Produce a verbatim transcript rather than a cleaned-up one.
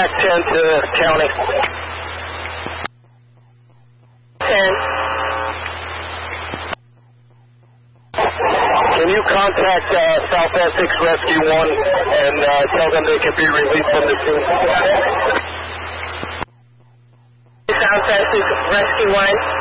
Tac ten to county. ten. Can you contact uh, South Essex Rescue one and uh, tell them they can be released from the scene? South Essex Rescue one.